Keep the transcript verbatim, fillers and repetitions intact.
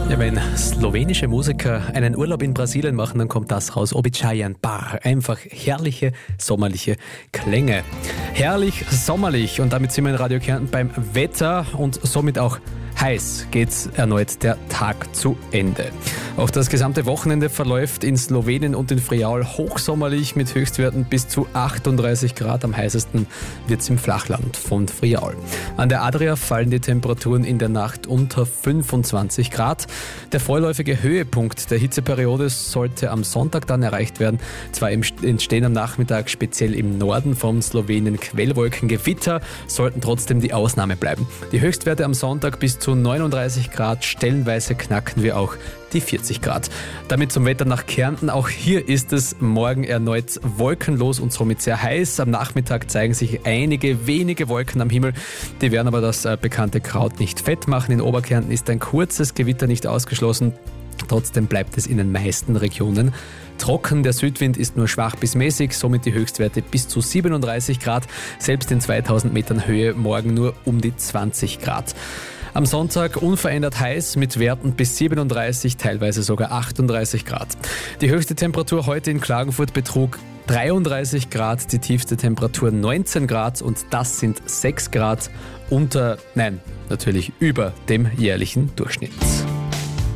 Ja, wenn slowenische Musiker einen Urlaub in Brasilien machen, dann kommt das raus. Običajan Bar. Einfach herrliche, sommerliche Klänge. Herrlich, sommerlich. Und damit sind wir in Radio Kärnten beim Wetter und somit auch heiß geht's erneut der Tag zu Ende. Auch das gesamte Wochenende verläuft in Slowenien und in Friaul hochsommerlich mit Höchstwerten bis zu achtunddreißig Grad. Am heißesten wird's im Flachland von Friaul. An der Adria fallen die Temperaturen in der Nacht unter fünfundzwanzig Grad. Der vorläufige Höhepunkt der Hitzeperiode sollte am Sonntag dann erreicht werden. Zwar entstehen am Nachmittag speziell im Norden von Slowenien Quellwolken, Gewitter sollten trotzdem die Ausnahme bleiben. Die Höchstwerte am Sonntag bis zu neununddreißig Grad, stellenweise knacken wir auch die vierzig Grad. Damit zum Wetter nach Kärnten. Auch hier ist es morgen erneut wolkenlos und somit sehr heiß. Am Nachmittag zeigen sich einige wenige Wolken am Himmel. Die werden aber das bekannte Kraut nicht fett machen. In Oberkärnten ist ein kurzes Gewitter nicht ausgeschlossen. Trotzdem bleibt es in den meisten Regionen trocken. Der Südwind ist nur schwach bis mäßig, somit die Höchstwerte bis zu siebenunddreißig Grad. Selbst in zweitausend Metern Höhe morgen nur um die zwanzig Grad. Am Sonntag unverändert heiß mit Werten bis siebenunddreißig, teilweise sogar achtunddreißig Grad. Die höchste Temperatur heute in Klagenfurt betrug dreiunddreißig Grad, die tiefste Temperatur neunzehn Grad und das sind sechs Grad unter, nein, natürlich über dem jährlichen Durchschnitt.